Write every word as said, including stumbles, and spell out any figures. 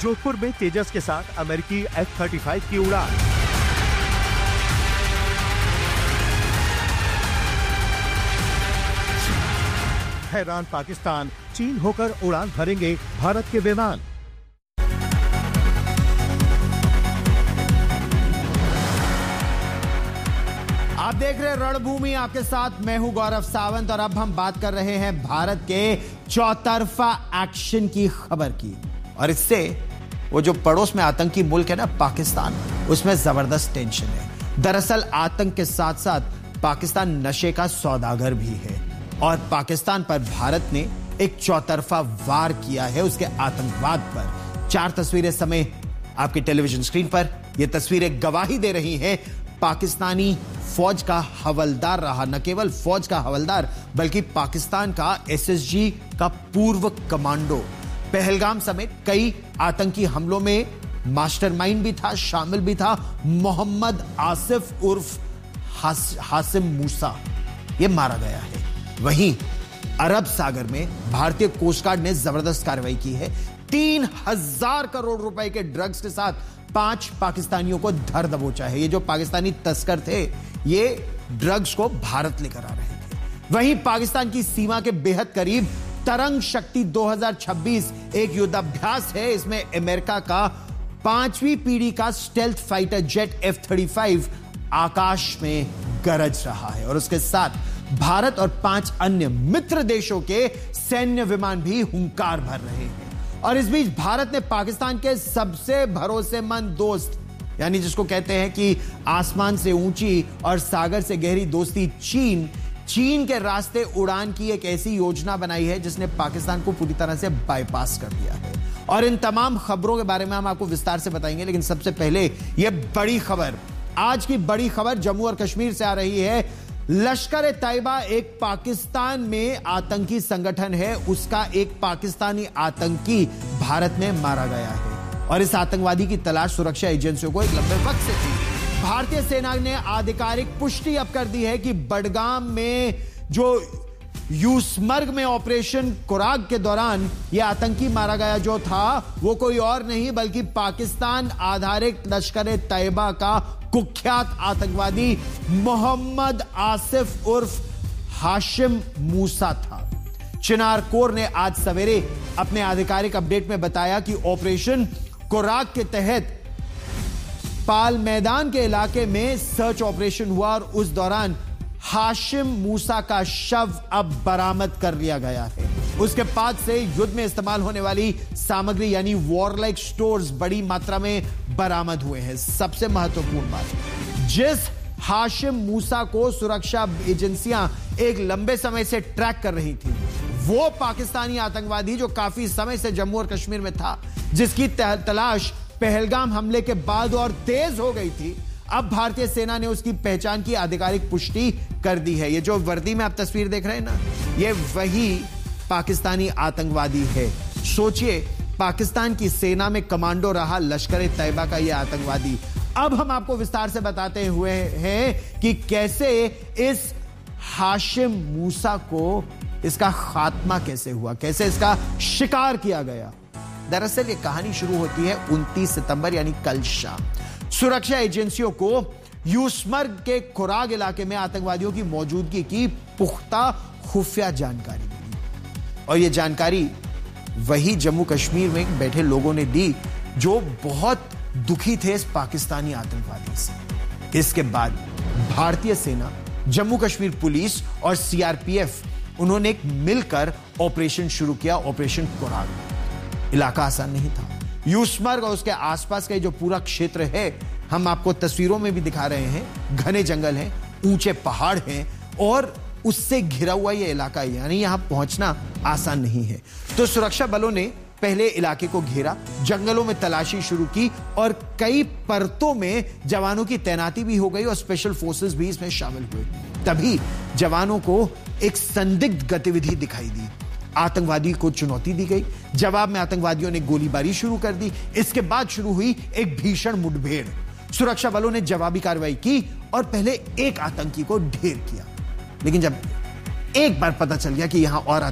जोधपुर में तेजस के साथ अमेरिकी एफ थर्टी फाइव की उड़ान। हैरान पाकिस्तान, चीन होकर उड़ान भरेंगे भारत के विमान। आप देख रहे हैं रणभूमि, आपके साथ मैं हूं गौरव सावंत और अब हम बात कर रहे हैं भारत के चौतरफा एक्शन की खबर की। और इससे वो जो पड़ोस में आतंकी मुल्क है ना पाकिस्तान, उसमें जबरदस्त टेंशन है। दरअसल आतंक के साथ साथ पाकिस्तान नशे का सौदागर भी है और पाकिस्तान पर भारत ने एक चौतरफा वार किया है उसके आतंकवाद पर। चार तस्वीरें समय आपकी टेलीविजन स्क्रीन पर। यह तस्वीरें गवाही दे रही हैं पाकिस्तानी फौज का हवलदार रहा, न केवल फौज का हवलदार बल्कि पाकिस्तान का एसएसजी का पूर्व कमांडो। पहलगाम समेत कई आतंकी हमलों में मास्टरमाइंड भी था, शामिल भी था मोहम्मद आसिफ उर्फ हास, हासिम मूसा। यह मारा गया है। वहीं अरब सागर में भारतीय कोस्ट गार्ड ने जबरदस्त कार्रवाई की है। तीन हजार करोड़ रुपए के ड्रग्स के साथ पांच पाकिस्तानियों को धर दबोचा है। ये जो पाकिस्तानी तस्कर थे ये ड्रग्स को भारत लेकर आ रहे थे। वहीं पाकिस्तान की सीमा के बेहद करीब तरंग शक्ति दो हज़ार छब्बीस एक युद्धाभ्यास है। इसमें अमेरिका का पांचवी पीढ़ी का stealth fighter jet F thirty five आकाश में गरज रहा है और उसके साथ भारत और पांच अन्य मित्र देशों के सैन्य विमान भी हुंकार भर रहे हैं। और इस बीच भारत ने पाकिस्तान के सबसे भरोसेमंद दोस्त, यानी जिसको कहते हैं कि आसमान से ऊंची और सागर से गहरी दोस्ती, चीन चीन के रास्ते उड़ान की एक ऐसी योजना बनाई है जिसने पाकिस्तान को पूरी तरह से बाईपास कर दिया है। और इन तमाम खबरों के बारे में हम आपको विस्तार से बताएंगे, लेकिन सबसे पहले यह बड़ी खबर, आज की बड़ी खबर जम्मू और कश्मीर से आ रही है। लश्कर-ए-तैयबा एक पाकिस्तान में आतंकी संगठन है, उसका एक पाकिस्तानी आतंकी भारत में मारा गया है और इस आतंकवादी की तलाश सुरक्षा एजेंसियों को एक लंबे वक्त से थी। भारतीय सेना ने आधिकारिक पुष्टि अब कर दी है कि बडगाम में जो यूसमर्ग में ऑपरेशन कुराग के दौरान यह आतंकी मारा गया जो था वो कोई और नहीं बल्कि पाकिस्तान आधारित लश्कर-ए-तैयबा का कुख्यात आतंकवादी मोहम्मद आसिफ उर्फ हाशिम मूसा था। चिनार कोर ने आज सवेरे अपने आधिकारिक अपडेट में बताया कि ऑपरेशन कुराग के तहत पाल मैदान के इलाके में सर्च ऑपरेशन हुआ और उस दौरान हाशिम मूसा का शव अब बरामद कर लिया गया है। उसके बाद से युद्ध में इस्तेमाल होने वाली सामग्री यानी वॉरलाइक स्टोर्स बड़ी मात्रा में बरामद हुए हैं। सबसे महत्वपूर्ण बात, जिस हाशिम मूसा को सुरक्षा एजेंसियां एक लंबे समय से ट्रैक कर रही थी, वो पाकिस्तानी आतंकवादी जो काफी समय से जम्मू और कश्मीर में था, जिसकी तलाश पहलगाम हमले के बाद और तेज हो गई थी, अब भारतीय सेना ने उसकी पहचान की आधिकारिक पुष्टि कर दी है। ये जो वर्दी में आप तस्वीर देख रहे हैं ना, ये वही पाकिस्तानी आतंकवादी है। सोचिए, पाकिस्तान की सेना में कमांडो रहा लश्कर-ए-तैयबा का यह आतंकवादी। अब हम आपको विस्तार से बताते हुए हैं कि कैसे इस हाशिम मूसा को, इसका खात्मा कैसे हुआ, कैसे इसका शिकार किया गया। दरअसल ये कहानी शुरू होती है उनतीस सितंबर यानी कल शाम। सुरक्षा एजेंसियों को यूसमर्ग के खुराग इलाके में आतंकवादियों की मौजूदगी की पुख्ता खुफिया जानकारी मिली और यह जानकारी वही जम्मू कश्मीर में बैठे लोगों ने दी जो बहुत दुखी थे इस पाकिस्तानी आतंकवादी से। इसके बाद भारतीय सेना, जम्मू कश्मीर पुलिस और सीआरपीएफ उन्होंने एक मिलकर ऑपरेशन शुरू किया, ऑपरेशन कुराग। इलाका आसान नहीं था। यूसमर्ग और उसके आसपास का जो पूरा क्षेत्र है, हम आपको तस्वीरों में भी दिखा रहे हैं, घने जंगल हैं, ऊंचे पहाड़ हैं और उससे घिरा हुआ यह इलाका है, यानी यहां पहुंचना आसान नहीं है। तो सुरक्षा बलों ने पहले इलाके को घेरा, जंगलों में तलाशी शुरू की और कई परतों में जवानों की तैनाती भी हो गई और स्पेशल फोर्सेस भी इसमें शामिल हुए। तभी जवानों को एक संदिग्ध गतिविधि दिखाई दी। आतंकवादी को चुनौती दी गई। जवाब में आतंकवादियों ने गोलीबारी शुरू कर दी। इसके बाद शुरू हुई एक भीषण मुठभेड़। सुरक्षा बलों ने जवाबी कार्रवाई की और पहले एक आतंकी को ढेर किया, लेकिन जब एक बार पता चल गया कि यहां और